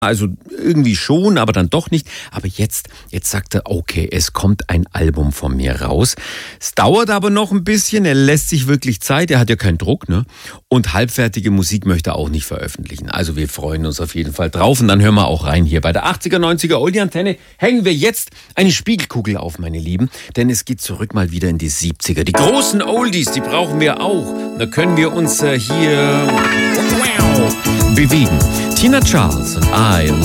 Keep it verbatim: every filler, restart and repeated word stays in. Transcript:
Also irgendwie schon, aber dann doch nicht. Aber jetzt, jetzt sagt er, okay, es kommt ein Album von mir raus. Es dauert aber noch ein bisschen, er lässt sich wirklich Zeit, er hat ja keinen Druck, ne? Und halbfertige Musik möchte er auch nicht veröffentlichen. Also wir freuen uns auf jeden Fall drauf und dann hören wir auch rein hier. Bei der achtziger, neunziger Oldie-Antenne hängen wir jetzt eine Spiegelkugel auf, meine Lieben. Denn es geht zurück mal wieder in die siebziger. Die großen Oldies, die brauchen wir auch. Da können wir uns äh, hier bewegen. Tina Charles und I